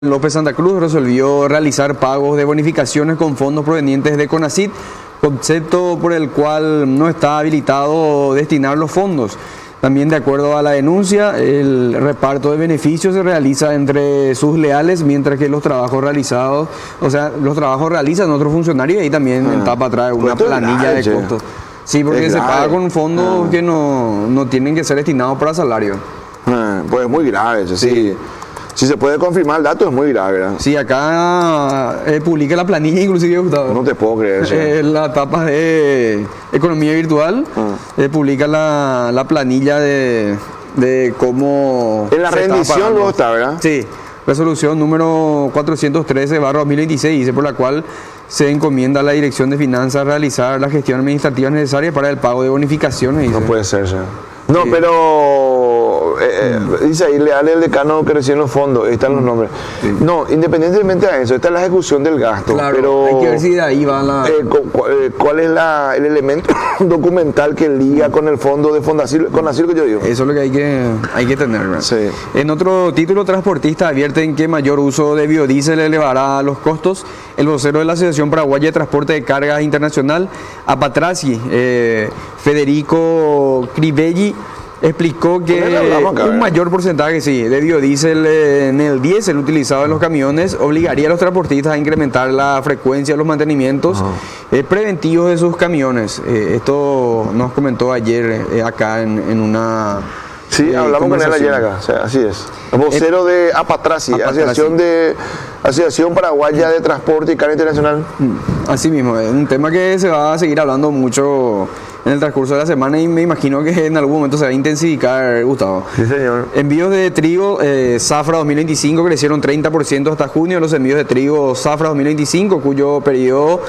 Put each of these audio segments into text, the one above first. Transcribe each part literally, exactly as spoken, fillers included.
López Santa Cruz resolvió realizar pagos de bonificaciones con fondos provenientes de CONACYT, concepto por el cual no está habilitado destinar los fondos. También, de acuerdo a la denuncia, el reparto de beneficios se realiza entre sus leales, mientras que los trabajos realizados, o sea, los trabajos realizan otros funcionarios y ahí también ah, en tapa trae una planilla de costos. Sí, porque es se grave. Paga con fondos ah. que no, no tienen que ser destinados para salario. Ah, pues es muy grave eso, sí. sí. Si se puede confirmar el dato es muy grave, ¿verdad? Sí, acá eh, publica la planilla inclusive, Gustavo. No te puedo creer eso. Eh, la etapa de economía virtual, ah. eh, publica la, la planilla de, de cómo... En la rendición luego está, ¿verdad? Sí, resolución número cuatrocientos trece barra dos mil veintiséis, dice, por la cual se encomienda a la Dirección de Finanzas realizar la gestión administrativa necesaria para el pago de bonificaciones. No dice. puede ser, ya. No, sí. pero eh, mm. dice ahí, leale el decano que recibe los fondos, ahí están mm. los nombres. Sí. No, independientemente de eso, esta es la ejecución del gasto. Claro, pero hay que ver si de ahí va la... Eh, cu eh, ¿Cuál es la, el elemento documental que liga con el fondo de Fondacil, con Asilo que yo digo? Eso es lo que hay que, hay que tener, ¿verdad? Sí. En otro título, transportistas advierten que mayor uso de biodiesel elevará los costos. El vocero de la Asociación Paraguaya de Transporte de Cargas Internacional, APATRASI, eh, Federico Crivelli, explicó que acá, un mayor porcentaje sí, de biodiesel en el diésel utilizado en los camiones obligaría a los transportistas a incrementar la frecuencia de los mantenimientos uh-huh. eh, preventivos de sus camiones. Eh, esto nos comentó ayer eh, acá en, en una... Sí, eh, hablamos con él ayer acá, o sea, así es. El vocero eh, de APATRASI, Asociación de Asociación Paraguaya de Transporte y Carga Internacional. Así mismo, es un tema que se va a seguir hablando mucho en el transcurso de la semana y me imagino que en algún momento se va a intensificar, Gustavo. Sí, señor. Envíos de trigo eh, Zafra dos mil veinticinco crecieron treinta por ciento hasta junio. Los envíos de trigo Zafra dos mil veinticinco, cuyo periodo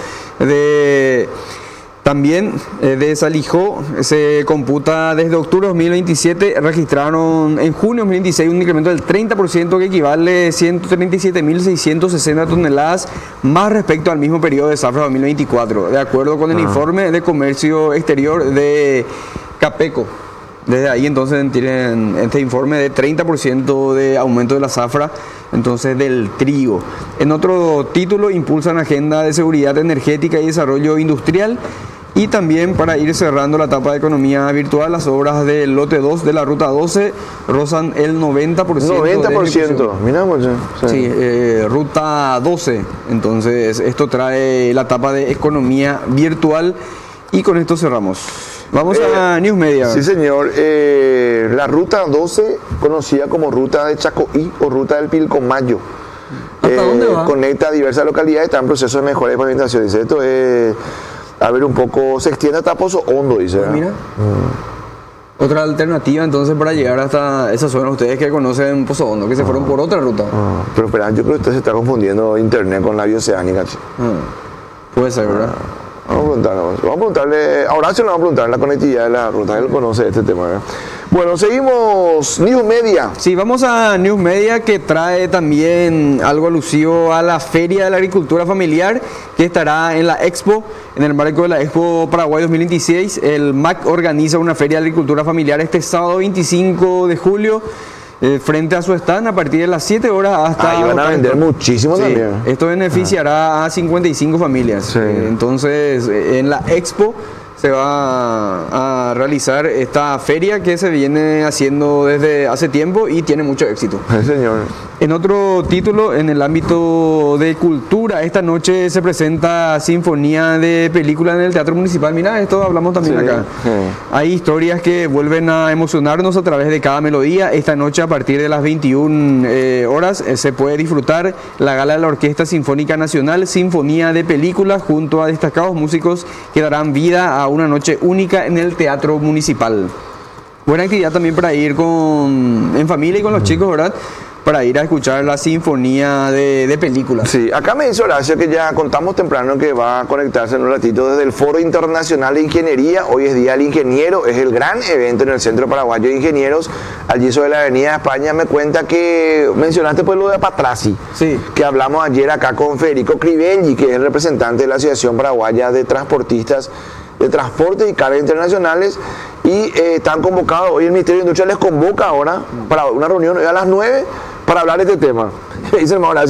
de... También eh, de Salijó se computa desde octubre de dos mil veintisiete, registraron en junio de dos mil veintiséis un incremento del treinta por ciento que equivale a ciento treinta y siete mil seiscientos sesenta toneladas más respecto al mismo periodo de Zafra dos mil veinticuatro, de acuerdo con el ah. informe de comercio exterior de Capeco. Desde ahí entonces tienen este informe de treinta por ciento de aumento de la zafra, entonces del trigo. En otro título, impulsan agenda de seguridad energética y desarrollo industrial. Y también, para ir cerrando la etapa de economía virtual, las obras del lote dos de la ruta doce rozan el noventa por ciento. noventa por ciento, miramos ya. Sí, sí eh, ruta doce. Entonces, esto trae la etapa de economía virtual. Y con esto cerramos. Vamos eh, a News Media. Sí, señor. Eh, la ruta doce, conocida como ruta de Chacoí o ruta del Pilcomayo. ¿Hasta eh, dónde va? Conecta a diversas localidades, está en proceso de mejora de pavimentación. Dice, esto es, a ver, un poco, se extiende hasta Pozo Hondo, dice. Pues mira. Mm. Otra alternativa entonces para llegar hasta esa zona, ustedes que conocen Pozo Hondo, que se ah. fueron por otra ruta. Ah. Pero espera, yo creo que usted se está confundiendo internet con la bioceánica. Ah. Puede ser, ¿verdad? Ah. Vamos a preguntarle, vamos a preguntarle, a Horacio le vamos a preguntar la conectividad de la ruta, él conoce este tema, ¿verdad? Bueno, seguimos, News Media. Sí, vamos a News Media, que trae también algo alusivo a la Feria de la Agricultura Familiar, que estará en la Expo, en el marco de la Expo Paraguay dos mil veintiséis. El M A C organiza una Feria de Agricultura Familiar este sábado veinticinco de julio. Eh, frente a su stand a partir de las siete horas hasta... Ah, y van a vender muchísimo sí, también. Esto beneficiará ah. a cincuenta y cinco familias. Sí. Eh, entonces, eh, en la Expo se va a realizar esta feria que se viene haciendo desde hace tiempo y tiene mucho éxito. Sí, señor. En otro título, en el ámbito de cultura, esta noche se presenta Sinfonía de Película en el Teatro Municipal. Mira, esto hablamos también sí, acá. Sí. Hay historias que vuelven a emocionarnos a través de cada melodía. Esta noche, a partir de las veintiuna eh, horas, eh, se puede disfrutar la gala de la Orquesta Sinfónica Nacional, Sinfonía de Película, junto a destacados músicos que darán vida a una noche única en el Teatro Municipal. Buena actividad también para ir con en familia y con los chicos, ¿verdad? Para ir a escuchar la sinfonía de, de películas. Sí, acá me dice Horacio que ya contamos temprano que va a conectarse en un ratito desde el Foro Internacional de Ingeniería. Hoy es Día del Ingeniero, es el gran evento en el Centro Paraguayo de Ingenieros, allí sobre la Avenida España. Me cuenta que mencionaste pues lo de APATRASI, sí, que hablamos ayer acá con Federico Crivelli, que es el representante de la Asociación Paraguaya de Transportistas de Transporte y Cargas Internacionales, y eh, están convocados, hoy el Ministerio de Industria les convoca ahora para una reunión hoy a las nueve para hablar de este tema. Dice el hermano Horacio.